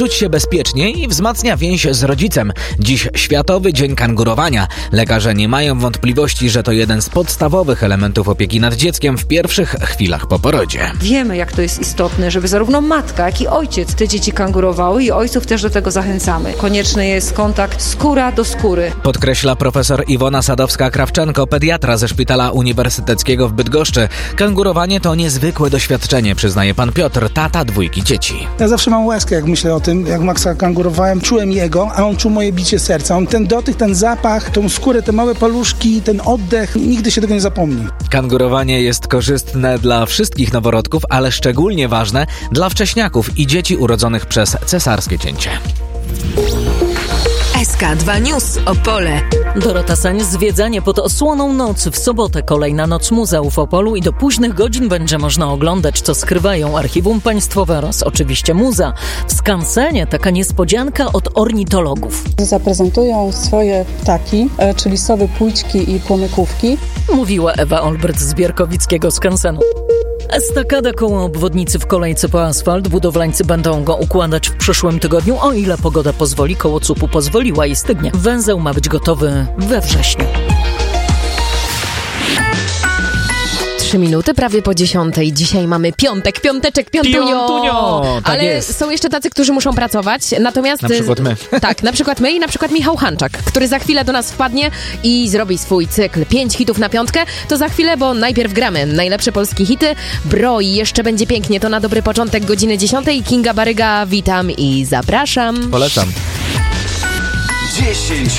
czuć się bezpieczniej i wzmacnia więź z rodzicem. Dziś Światowy Dzień Kangurowania. Lekarze nie mają wątpliwości, że to jeden z podstawowych elementów opieki nad dzieckiem w pierwszych chwilach po porodzie. Wiemy, jak to jest istotne, żeby zarówno matka, jak i ojciec te dzieci kangurowały i ojców też do tego zachęcamy. Konieczny jest kontakt skóra do skóry. Podkreśla profesor Iwona Sadowska-Krawczenko, pediatra ze Szpitala Uniwersyteckiego w Bydgoszczy. Kangurowanie to niezwykłe doświadczenie, przyznaje pan Piotr, tata 2 dzieci. Ja zawsze mam łezkę, jak myślę o tym, jak Maxa kangurowałem. Czułem jego, a on czuł moje bicie serca. On ten dotyk, ten zapach, tą skórę, te małe paluszki, ten oddech, nigdy się tego nie zapomni. Kangurowanie jest korzystne dla wszystkich noworodków, ale szczególnie ważne dla wcześniaków i dzieci urodzonych przez cesarskie cięcie. SK2 News Opole. Dorota Sań, zwiedzanie pod osłoną nocy. W sobotę kolejna noc muzeów w Opolu i do późnych godzin będzie można oglądać, co skrywają Archiwum Państwowe oraz oczywiście muzea. W skansenie taka niespodzianka od ornitologów. Zaprezentują swoje ptaki, czyli sowy, pójczki i płomykówki. Mówiła Ewa Olbryt z Bierkowickiego skansenu. Estakada koło obwodnicy w kolejce po asfalt. Budowlańcy będą go układać w przyszłym tygodniu, o ile pogoda pozwoli. Koło CUP-u pozwoliła i stygnie. Węzeł ma być gotowy we wrześniu. 3 minuty, prawie po 10. Dzisiaj mamy piąteczek, piątunio. Tak ale jest. są jeszcze tacy, którzy muszą pracować. Natomiast Na przykład my. Tak, na przykład my i na przykład Michał Hanczak, który za chwilę do nas wpadnie i zrobi swój cykl 5 hitów na piątkę. To za chwilę, bo najpierw gramy najlepsze polskie hity. Bro i jeszcze będzie pięknie. To na dobry początek godziny 10. Kinga Baryga, witam i zapraszam. Polecam. 10